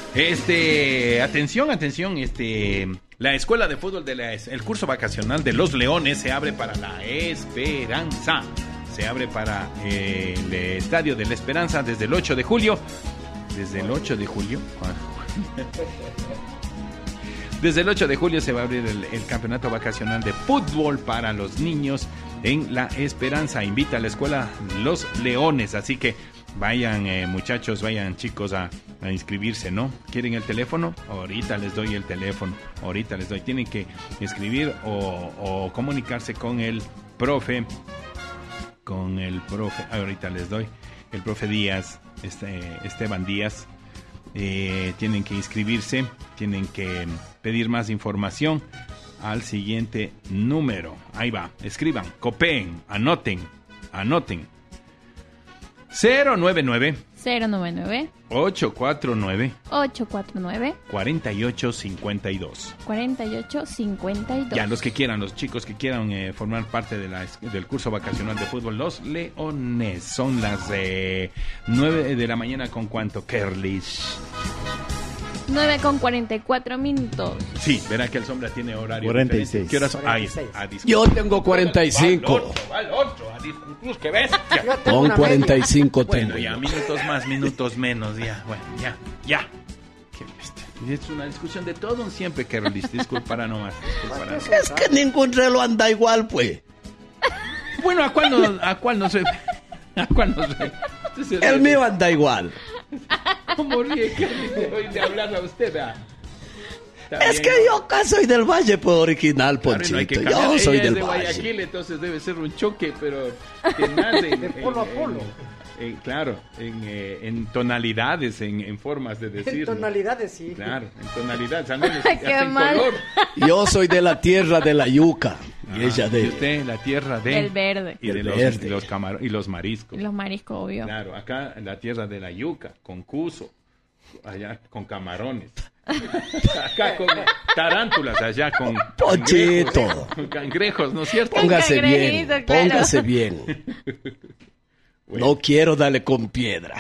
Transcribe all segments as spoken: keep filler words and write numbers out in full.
Este, atención, atención, este, la escuela de fútbol de la, el curso vacacional de los Leones se abre para la Esperanza. Se abre para eh, el estadio de la Esperanza desde el ocho de julio. Desde el ocho de julio. Desde el ocho de julio se va a abrir el, el campeonato vacacional de fútbol para los niños en La Esperanza. Invita a la escuela Los Leones, así que vayan eh, muchachos, vayan chicos a, a inscribirse, ¿no? ¿Quieren el teléfono? Ahorita les doy el teléfono, ahorita les doy. Tienen que escribir o, o comunicarse con el profe, con el profe, ahorita les doy, el profe Díaz, este, Esteban Díaz. Eh, tienen que inscribirse, tienen que pedir más información al siguiente número. Ahí va, escriban, copien, anoten, anoten. cero nueve nueve cero nueve nueve ocho cuatro nueve ocho cuatro nueve cuarenta y ocho cincuenta y dos. cuarenta y ocho cincuenta y dos. Ya, los que quieran, los chicos que quieran eh, formar parte de la, del curso vacacional de fútbol, los Leones. Son las eh, nueve de la mañana con cuánto, Kerlish. nueve con cuarenta y cuatro minutos. Sí, verá que el Sombra tiene horario cuarenta y seis. diferente. ¿Qué horas son? Ahí, cuarenta y seis. ah, Yo tengo cuarenta y cinco. Va al otro, a discutir, ¿qué ves? Yo tengo Con una cuarenta y media. cinco Bueno, tengo. ya, yo. minutos más, minutos menos, ya, bueno, ya, ya. Qué bestia. Y es una discusión de todo un siempre, Kerlis. Disculpará nomás. Disculpará. Es que ningún reloj anda igual, pues. Bueno, ¿a cuál no, a cuál no se... ¿A cuál no se... Entonces, El mío anda igual. ¿Cómo ríe Kerlis de oírle hablar a usted? Ah? Está Es bien, que ¿no? yo acá soy del Valle, pues original, Claro, y no hay que Ponchito. cambiar. Yo soy Ella del es de Valle. Guayaquil, entonces debe ser un choque, pero que nace en, De polo a polo. en- en- claro, en, eh, en tonalidades, en, en formas de En decirlo. tonalidades, sí. Claro, en tonalidades, al menos Qué hasta en mal. color. Yo soy de la tierra de la yuca. Y Ah, ella y de... usted, la tierra de... Del verde. Y de Del los, verde. y los camar- y los mariscos. Los mariscos, obvio. Claro, acá en la tierra de la yuca, con cuso, allá con camarones. Acá con tarántulas, allá con Ponchito. cangrejos, con cangrejos, ¿no es cierto? Póngase bien, Cangrejito, claro. póngase bien. Bueno. No quiero darle con piedra.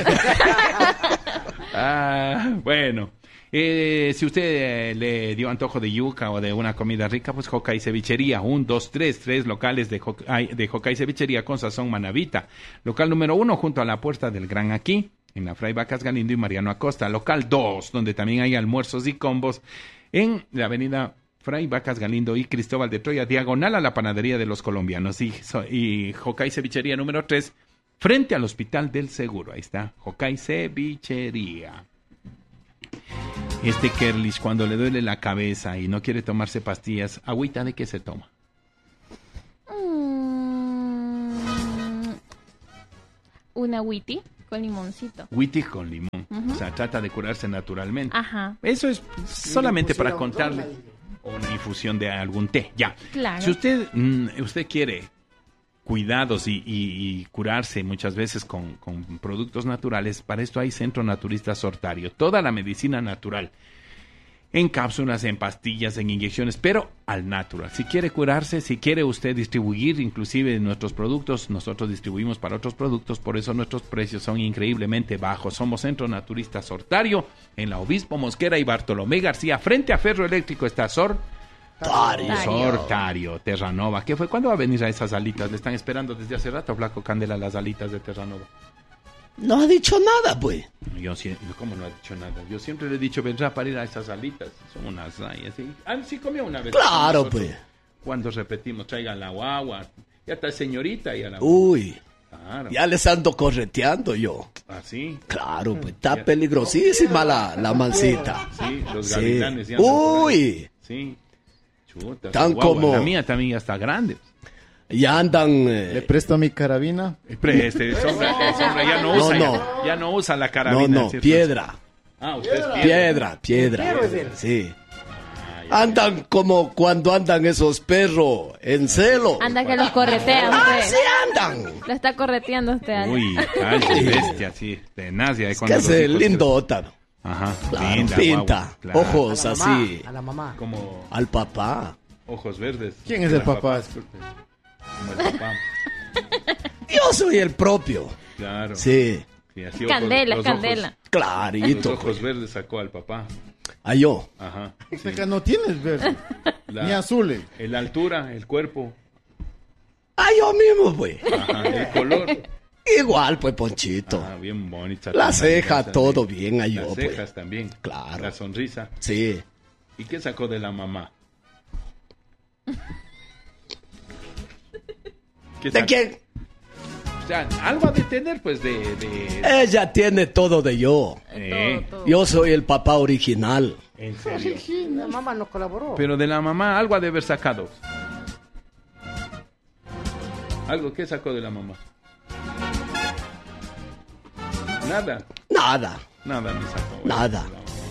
Ah, bueno. Eh, si usted eh, le dio antojo de yuca o de una comida rica, pues Jocay Cevichería, un, dos, tres, tres locales de Jocay, de Jocay Cevichería con sazón manavita. Local número uno, junto a la puerta del Gran Aquí, en la Fray Vacas Galindo y Mariano Acosta. Local dos, donde también hay almuerzos y combos, en la avenida Fray Vacas Galindo y Cristóbal de Troya, diagonal a la panadería de los colombianos. Y, so- y Jocay Cevichería número tres, frente al Hospital del Seguro. Ahí está, Jocay Cevichería. Este Kerlish, cuando le duele la cabeza y no quiere tomarse pastillas, ¿agüita de qué se toma? Mm, una witty con limoncito. Witty con limón. Ujú. O sea, trata de curarse naturalmente. Ajá. Eso es solamente para pusieron contarle. droga, digo. O una infusión de algún té. Ya. Claro. Si usted, mm, usted quiere cuidados y, y- y curarse muchas veces con, con productos naturales, para esto hay Centro Naturista Sortario. Toda la medicina natural. En cápsulas, en pastillas, en inyecciones, pero al natural. Si quiere curarse, si quiere usted distribuir inclusive nuestros productos, nosotros distribuimos para otros productos, por eso nuestros precios son increíblemente bajos. Somos Centro Naturista Sortario, en la Obispo Mosquera y Bartolomé García, frente a Ferro Eléctrico está Sor... Tario. Sortario, Terranova. ¿Qué fue? ¿Cuándo va a venir a esas alitas? Le están esperando desde hace rato, Flaco Candela, las alitas de Terranova. No ha dicho nada, pues. Yo sí, ¿cómo no ha dicho nada? Yo siempre le he dicho, vendrá para ir a esas alitas. Son unas rayas. ¿Sí? Ah, sí comió una vez. Claro, Nosotros, pues. Cuando repetimos, traigan la guagua. Ya está señorita y a la Uy, Claro. ya les ando correteando yo. Así. Claro, pues está Ya. peligrosísima la, la mancita. Sí, los Sí. gavilanes ya andan por ahí. Uy, Sí. Chuta. Tan su guagua. como- La mía también ya está grande. ya andan... Le eh, presto mi carabina. Pre- Este, sombra, eh, sombra ya no No, usa, no. Ya, ya no usa la no, carabina. no, ¿cierto? piedra. Ah, usted es piedra. Piedra, piedra. Pero es él. Sí. Ah, ya. Andan como cuando andan esos perros en celo. Anda que los corretea ¡Ah, usted. sí andan! Lo está correteando usted. Ale. Uy, calle, bestia, sí, tenaz. Ya, Es cuando que los es hijos- lindota. Ajá, Claro, linda, pinta. guagua, claro. Ojos A la mamá, así. a la mamá. Como Al papá. ojos verdes. ¿Quién es el Como papá? Disculpe. Como el papá, Yo soy el propio. claro. Sí. Sí, así Candela, ojos, los candela. Ojos, Clarito. los ojos verdes sacó al papá. A yo. Ajá. O sea que no tienes verde, La- ni azules. La altura, el cuerpo. A yo mismo, pues. Ajá, el color. Igual, pues, Ponchito. Ah, bien bonita. La tu ceja, nariz todo también. bien a yo, Las pues. cejas también. Claro. La sonrisa. Sí. ¿Y qué sacó de la mamá? ¿Qué ¿De sacó? quién? O sea, algo ha de tener, pues, de... de... Ella tiene todo de yo. Eh, Todo, todo. Yo soy el papá original. en serio. La mamá no colaboró. Pero de la mamá algo ha de haber sacado. ¿Algo? ¿Qué sacó de la mamá? Nada. Nada, Nada no sacó. nada.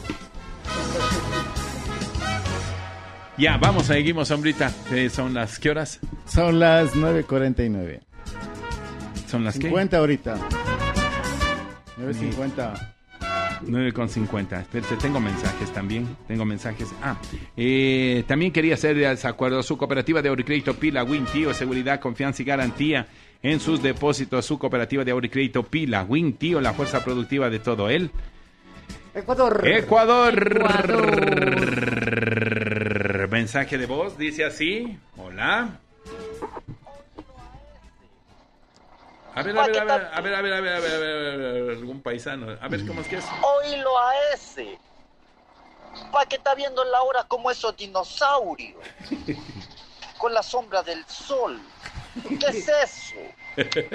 Ya, vamos, seguimos, hombrita. Eh, ¿Son las qué horas? Son las nueve cuarenta y nueve. ¿Son las qué? cincuenta ahorita. nueve cincuenta. nueve con cincuenta. Espérate, tengo mensajes también. Tengo mensajes. Ah, eh, también quería hacer desacuerdo. Su cooperativa de Auricrédito Pila, Wintío, seguridad, confianza y garantía en sus depósitos. Su cooperativa de Auricrédito Pila, Wintío, la fuerza productiva de todo él. Ecuador. Ecuador. Ecuador. Mensaje de voz, dice así. Hola. A ver, a ver, a ver, a ver, a ver, a ver, a ver, a ver, a ver, algún paisano. A ver, ¿cómo es que es? Oílo a ese. ¿Para qué está viendo la hora como esos dinosaurios? Con la sombra del sol. ¿Qué es eso?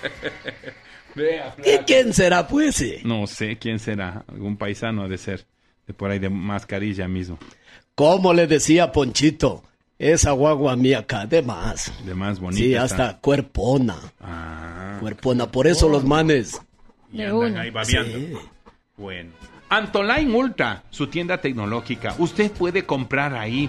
Vea, ¿Y quién será, pues? eh? no sé quién será. Algún paisano ha de ser. De por ahí de mascarilla mismo. Como le decía Ponchito, esa guagua mía acá, de más. De más bonita. Sí, está. hasta cuerpona. Ah. Cuerpona, por eso los manes. Y De andan una. ahí babeando. Sí. Bueno. Antoline Ultra, su tienda tecnológica. Usted puede comprar ahí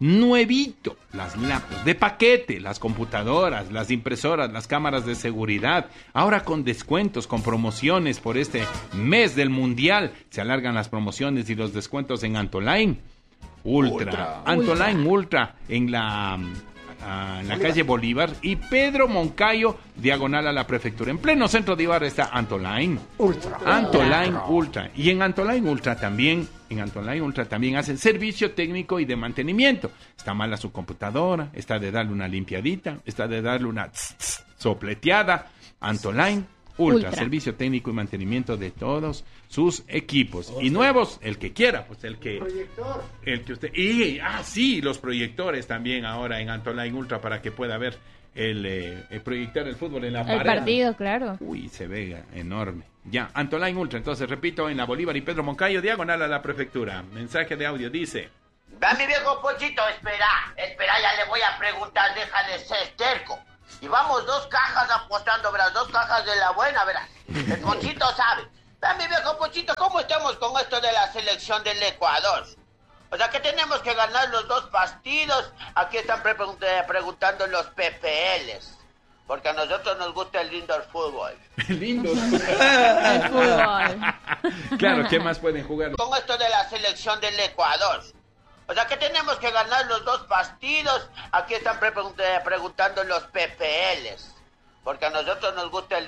nuevito las laptops de paquete, las computadoras, las impresoras, las cámaras de seguridad. Ahora con descuentos, con promociones por este mes del mundial. Se alargan las promociones y los descuentos en Antoline Ultra. Ultra. Antoline Ultra en la, ah, en la calle Bolívar y Pedro Moncayo, diagonal a la prefectura. En pleno centro de Ibarra está Antoline. Ultra. Antoline Ultra. Y en Antoline Ultra también, en Antoline Ultra también hacen servicio técnico y de mantenimiento. Está mala su computadora, está de darle una limpiadita, está de darle una tss, tss, sopleteada. Antoline Ultra, Ultra. servicio técnico y mantenimiento de todos sus equipos. Y nuevos, el que quiera, pues el que... Proyector. El que usted... Y, ah, sí, los proyectores también ahora en Antoline Ultra para que pueda ver el, eh, el proyectar el fútbol en la El pared. partido, claro. Uy, se ve enorme. Ya, Antoline Ultra, entonces repito, en la Bolívar y Pedro Moncayo, diagonal a la prefectura. Mensaje de audio dice... Va mi viejo Ponchito, espera, espera, ya le voy a preguntar, deja de ser terco. Y vamos dos cajas apostando, verás, dos cajas de la buena, verás. El Ponchito sabe. Va mi viejo Ponchito, ¿cómo estamos con esto de la selección del Ecuador? O sea que tenemos que ganar los dos partidos. Aquí están pre- pregunt- preguntando los P P Ls. Porque a nosotros nos gusta el indoor fútbol. Lindo. El fútbol. Claro, ¿qué más pueden jugar? Con esto de la selección del Ecuador. O sea que tenemos que ganar los dos partidos. Aquí están pre- pregunt- preguntando los P P Ls. Porque a nosotros nos gusta el